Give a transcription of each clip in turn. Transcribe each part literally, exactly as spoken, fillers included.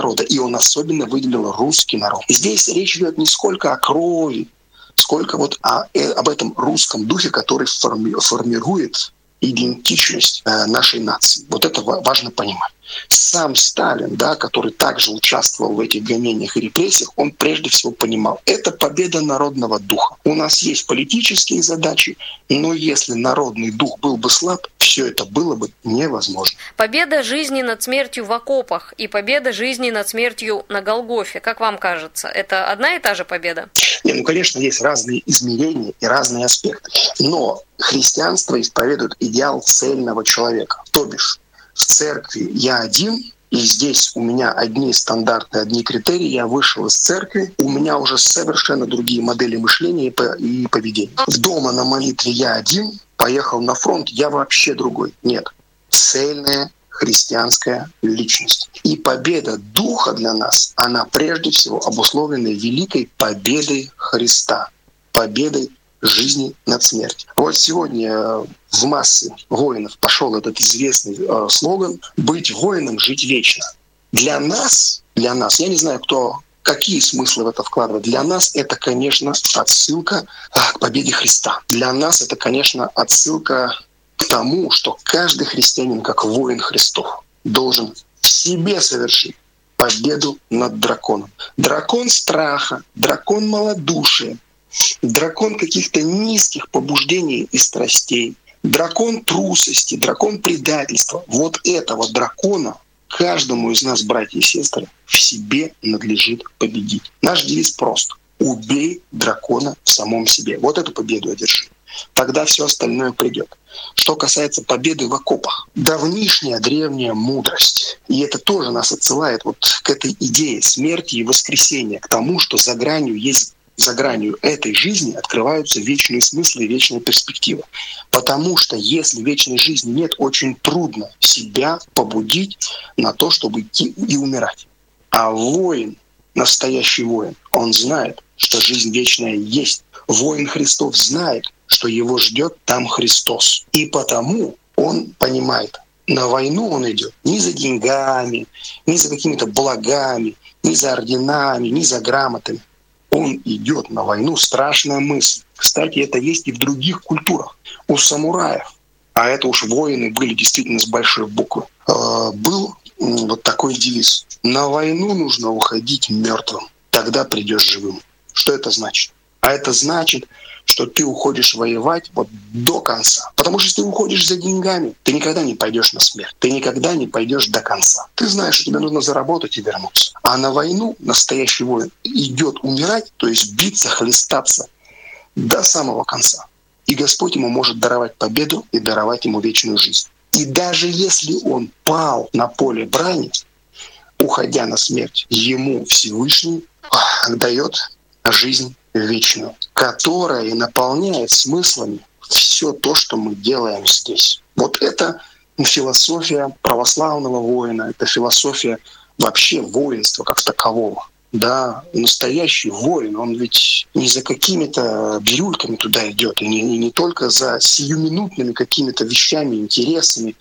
народа, и он особенно выделил русский народ. И здесь речь идет не сколько о крови, сколько вот о, э, об этом русском духе, который форми, формирует идентичность э, нашей нации. Вот это важно понимать. Сам Сталин, да, который также участвовал в этих гонениях и репрессиях, он прежде всего понимал, это победа народного духа. У нас есть политические задачи, но если народный дух был бы слаб, все это было бы невозможно. Победа жизни над смертью в окопах и победа жизни над смертью на Голгофе, как вам кажется, это одна и та же победа? Не, ну, конечно, есть разные измерения и разные аспекты. Но христианство исповедует идеал цельного человека. То бишь, в церкви я один, и здесь у меня одни стандарты, одни критерии. Я вышел из церкви, у меня уже совершенно другие модели мышления и поведения. В дома на молитве я один, поехал на фронт, я вообще другой. Нет. Цельная христианская личность. И победа Духа для нас, она прежде всего обусловлена великой победой Христа, победой жизни над смертью. Вот сегодня в массы воинов пошел этот известный э, слоган «Быть воином, жить вечно». Для нас, для нас, я не знаю, кто, какие смыслы в это вкладывает. Для нас это, конечно, отсылка а, к победе Христа. Для нас это, конечно, отсылка к тому, что каждый христианин, как воин Христов, должен в себе совершить победу над драконом. Дракон страха, дракон малодушия, дракон каких-то низких побуждений и страстей, дракон трусости, дракон предательства. Вот этого дракона каждому из нас, братья и сестры, в себе надлежит победить. Наш девиз прост. Убей дракона в самом себе. Вот эту победу одержи. Тогда все остальное придет. Что касается победы в окопах. Давнишняя древняя мудрость. И это тоже нас отсылает вот к этой идее смерти и воскресения, к тому, что за гранью есть за гранью этой жизни открываются вечные смыслы и вечная перспектива. Потому что если вечной жизни нет, очень трудно себя побудить на то, чтобы идти и умирать. А воин, настоящий воин, он знает, что жизнь вечная есть. Воин Христов знает, что его ждет там Христос. И потому он понимает, на войну он идет не за деньгами, не за какими-то благами, не за орденами, не за грамотами. Он идет на войну, страшная мысль. Кстати, это есть и в других культурах. У самураев, а это уж воины были действительно с большой буквы, был вот такой девиз. На войну нужно уходить мертвым, тогда придешь живым. Что это значит? А это значит, что ты уходишь воевать вот до конца. Потому что если ты уходишь за деньгами, ты никогда не пойдешь на смерть. Ты никогда не пойдешь до конца. Ты знаешь, что тебе нужно заработать и вернуться. А на войну настоящий воин идет умирать, то есть биться, хлестаться до самого конца. И Господь ему может даровать победу и даровать ему вечную жизнь. И даже если он пал на поле брани, уходя на смерть, ему Всевышний дает жизнь вечную, которая и наполняет смыслами все то, что мы делаем здесь. Вот это философия православного воина, это философия вообще воинства как такового. Да, настоящий воин, он ведь не за какими-то бирюльками туда идет, и не, и не только за сиюминутными какими-то вещами, интересами.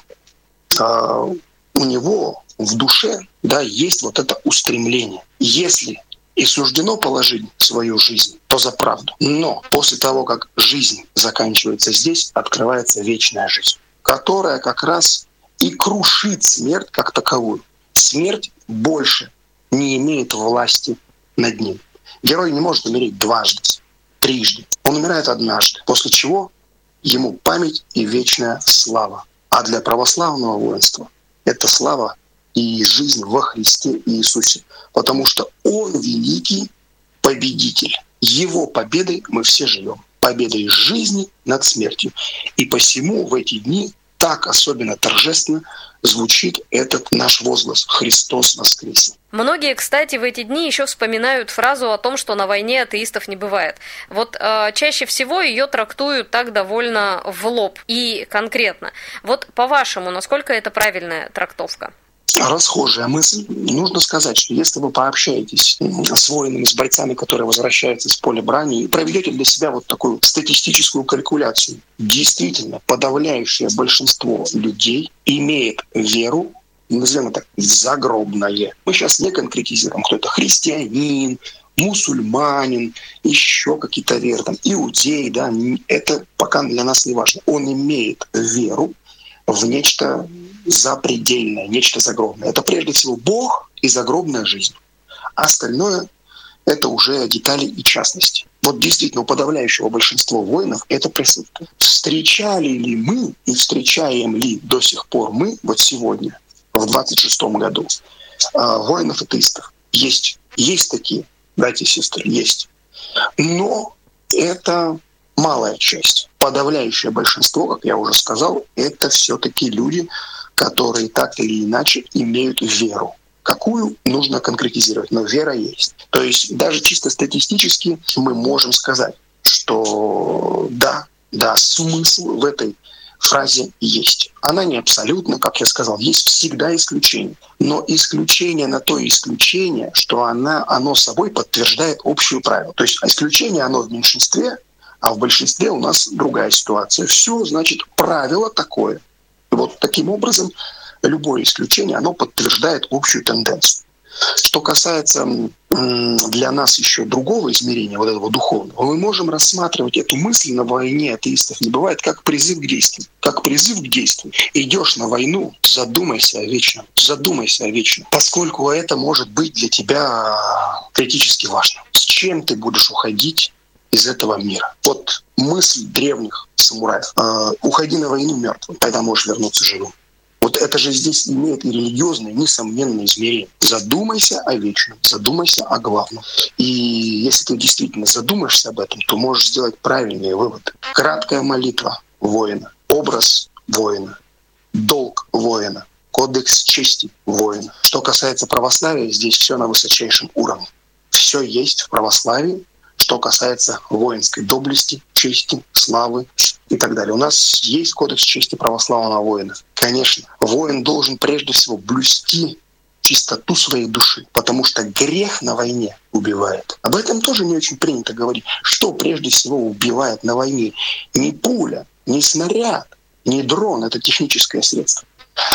А у него в душе, да, есть вот это устремление. Если и суждено положить свою жизнь, то за правду. Но после того, как жизнь заканчивается здесь, открывается вечная жизнь, которая как раз и крушит смерть как таковую. Смерть больше не имеет власти над ним. Герой не может умереть дважды, трижды. Он умирает однажды, после чего ему память и вечная слава. А для православного воинства это слава и жизнь во Христе Иисусе. Потому что Он великий победитель. Его победой мы все живем. Победой жизни над смертью. И посему в эти дни так особенно торжественно звучит этот наш возглас «Христос воскресе». Многие, кстати, в эти дни еще вспоминают фразу о том, что на войне атеистов не бывает. Вот э, чаще всего ее трактуют так довольно в лоб и конкретно. Вот по-вашему, насколько это правильная трактовка? Расхожая мысль. Нужно сказать, что если вы пообщаетесь с воинами, с бойцами, которые возвращаются с поля брани, и проведете для себя вот такую статистическую калькуляцию, действительно подавляющее большинство людей имеет веру назовем это загробное. Мы сейчас не конкретизируем, кто это христианин, мусульманин, еще какие-то веры, там, иудей, да, это пока для нас не важно. Он имеет веру в нечто запредельное, нечто загробное. Это прежде всего Бог и загробная жизнь. Остальное — это уже детали и частности. Вот действительно, у подавляющего большинства воинов это присутствует. Встречали ли мы и встречаем ли до сих пор мы, вот сегодня, в двадцать шестом году, воинов-атеистов? Есть. Есть такие, братья и сестры, есть. Но это малая часть. Подавляющее большинство, как я уже сказал, это все-таки люди, которые так или иначе имеют веру. Какую, нужно конкретизировать, но вера есть. То есть даже чисто статистически мы можем сказать, что да, да, смысл в этой фразе есть. Она не абсолютна, как я сказал, есть всегда исключение. Но исключение на то исключение, что она, оно собой подтверждает общее правило. То есть исключение, оно в меньшинстве, а в большинстве у нас другая ситуация. Все, значит, правило такое. И вот таким образом любое исключение, оно подтверждает общую тенденцию. Что касается для нас еще другого измерения, вот этого духовного, мы можем рассматривать эту мысль «на войне атеистов не бывает» как призыв к действию. Как призыв к действию. Идешь на войну, задумайся о вечном. Задумайся о вечном. Поскольку это может быть для тебя критически важно. С чем ты будешь уходить из этого мира? Вот мысль древних самураев. Уходи на войну мертвым, тогда можешь вернуться живым. Вот это же здесь имеет и религиозное, несомненное измерение. Задумайся о вечном, задумайся о главном. И если ты действительно задумаешься об этом, то можешь сделать правильные выводы. Краткая молитва воина, образ воина, долг воина, кодекс чести воина. Что касается православия, здесь все на высочайшем уровне. Все есть в православии, что касается воинской доблести, чести, славы и так далее. У нас есть кодекс чести православного воина. Конечно, воин должен прежде всего блюсти чистоту своей души, потому что грех на войне убивает. Об этом тоже не очень принято говорить. Что прежде всего убивает на войне? Не пуля, не снаряд, не дрон — это техническое средство.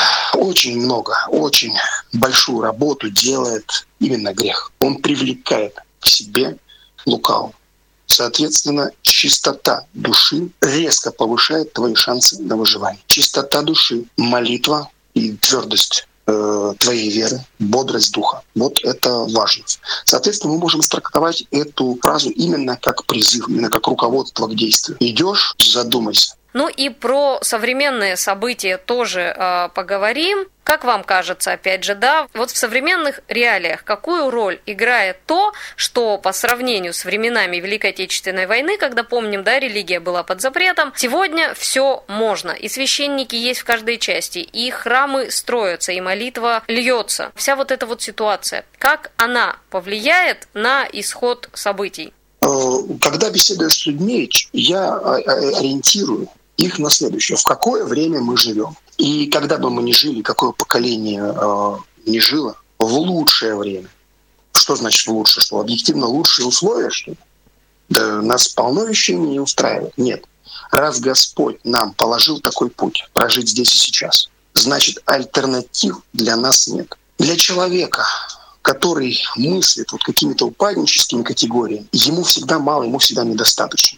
Очень много, очень большую работу делает именно грех. Он привлекает к себе лукавого. Соответственно, чистота души резко повышает твои шансы на выживание. Чистота души, молитва и твердость э, твоей веры, бодрость духа. Вот это важно. Соответственно, мы можем трактовать эту фразу именно как призыв, именно как руководство к действию. Идешь, задумайся. Ну и про современные события тоже э, поговорим. Как вам кажется, опять же, да, вот в современных реалиях какую роль играет то, что по сравнению с временами Великой Отечественной войны, когда, помним, да, религия была под запретом, сегодня все можно, и священники есть в каждой части, и храмы строятся, и молитва льется. Вся вот эта вот ситуация, как она повлияет на исход событий? Когда беседую с людьми, я ориентирую их на следующее. В какое время мы живем? И когда бы мы ни жили, какое поколение э, не жило, в лучшее время. Что значит в лучшее? Что объективно лучшие условия, что ли? Да нас полно вещей не устраивает. Нет. Раз Господь нам положил такой путь, прожить здесь и сейчас, значит, альтернатив для нас нет. Для человека, который мыслит вот какими-то упадническими категориями, ему всегда мало, ему всегда недостаточно.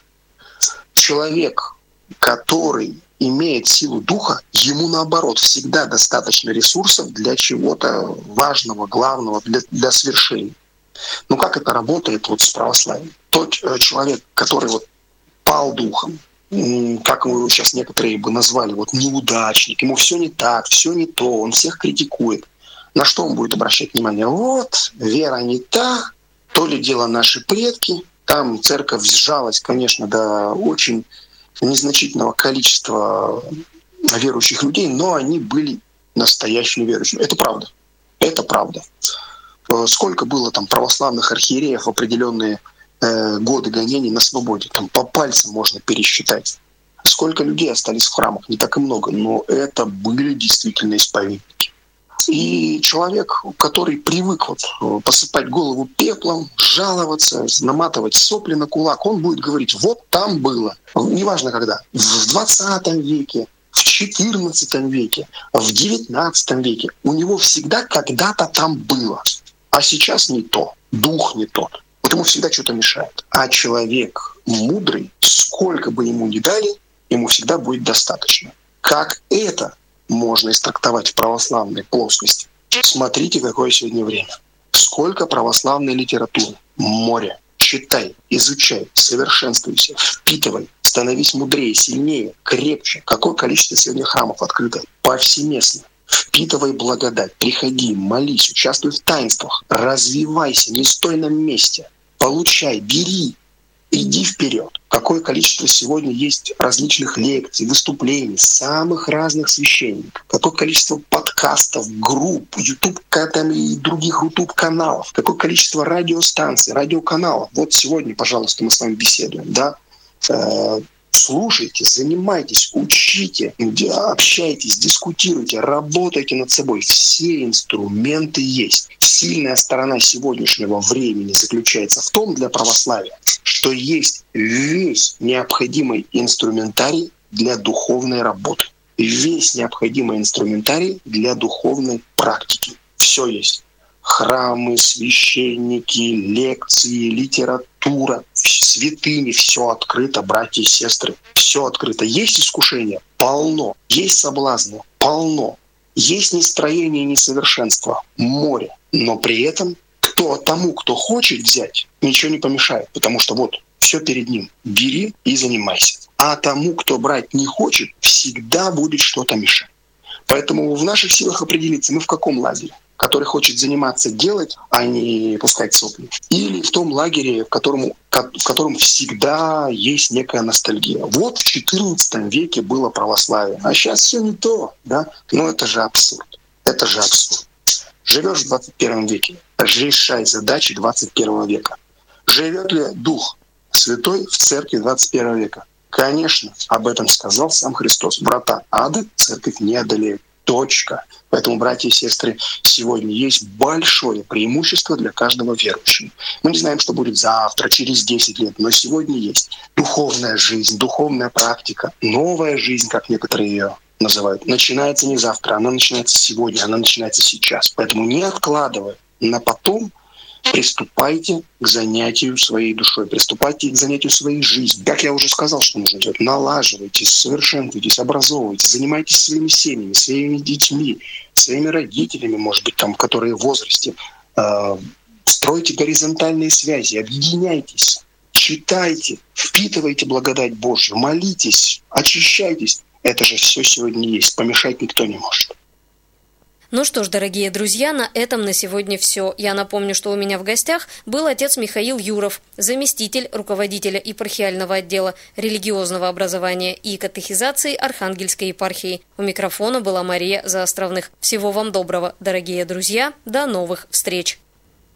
Человек, который имеет силу духа, ему наоборот всегда достаточно ресурсов для чего-то важного, главного, для, для свершения. Ну как это работает вот с православием? Тот э, человек, который вот пал духом, м, как его сейчас некоторые бы назвали, вот неудачник, ему все не так, все не то, он всех критикует. На что он будет обращать внимание? Вот, вера не та, то ли дело наши предки, там церковь сжалась, конечно, до очень незначительного количества верующих людей, но они были настоящими верующими. Это правда. Это правда. Сколько было там православных архиереев в определенные э, годы гонений на свободе? Там по пальцам можно пересчитать. Сколько людей остались в храмах? Не так и много, но это были действительно исповедники. И человек, который привык вот посыпать голову пеплом, жаловаться, наматывать сопли на кулак, он будет говорить: вот там было. Неважно когда. В двадцатом веке, в четырнадцатом веке, в девятнадцатом веке. У него всегда когда-то там было. А сейчас не то, дух не тот. Вот ему всегда что-то мешает. А человек мудрый, сколько бы ему ни дали, ему всегда будет достаточно. Как это можно истрактовать в православной плоскости? Смотрите, какое сегодня время. Сколько православной литературы. Море. Читай, изучай, совершенствуйся, впитывай, становись мудрее, сильнее, крепче. Какое количество сегодня храмов открыто? Повсеместно. Впитывай благодать, приходи, молись, участвуй в таинствах, развивайся, не стой на месте, получай, бери, иди вперед. Какое количество сегодня есть различных лекций, выступлений, самых разных священников. Какое количество подкастов, групп, YouTube и других YouTube-каналов. Какое количество радиостанций, радиоканалов. Вот сегодня, пожалуйста, мы с вами беседуем, да? Слушайте, занимайтесь, учите, общайтесь, дискутируйте, работайте над собой. Все инструменты есть. Сильная сторона сегодняшнего времени заключается в том для православия, что есть весь необходимый инструментарий для духовной работы. Весь необходимый инструментарий для духовной практики. Все есть. Храмы, священники, лекции, литература, святыни, все открыто, братья и сестры, все открыто. Есть искушения? Полно. Есть соблазны? Полно. Есть нестроение и несовершенство? Море. Но при этом кто, тому, кто хочет взять, ничего не помешает, потому что вот все перед ним. Бери и занимайся. А тому, кто брать не хочет, всегда будет что-то мешать. Поэтому в наших силах определиться, мы в каком лагере, который хочет заниматься делать, а не пускать сопли. Или в том лагере, в котором, в котором всегда есть некая ностальгия. Вот в четырнадцатом веке было православие, а сейчас все не то. Да? Но это же абсурд. Это же абсурд. Живешь в двадцать первом веке, решай задачи двадцать первого века. Живет ли Дух Святой в церкви двадцать первого века? Конечно, об этом сказал сам Христос. Врата ада церковь не одолеет. Точка. Поэтому, братья и сестры, сегодня есть большое преимущество для каждого верующего. Мы не знаем, что будет завтра, через десять лет, но сегодня есть духовная жизнь, духовная практика, новая жизнь, как некоторые ее называют. Начинается не завтра, она начинается сегодня, она начинается сейчас. Поэтому не откладывая на потом, приступайте к занятию своей душой, приступайте к занятию своей жизнью. Как я уже сказал, что нужно делать, налаживайтесь, совершенствуйтесь, образовывайтесь, занимайтесь своими семьями, своими детьми, своими родителями, может быть, там, которые в возрасте. Э, стройте горизонтальные связи, объединяйтесь, читайте, впитывайте благодать Божью, молитесь, очищайтесь. Это же все сегодня есть, помешать никто не может. Ну что ж, дорогие друзья, на этом на сегодня все. Я напомню, что у меня в гостях был отец Михаил Юров, заместитель руководителя епархиального отдела религиозного образования и катехизации Архангельской епархии. У микрофона была Мария Заостровных. Всего вам доброго, дорогие друзья. До новых встреч!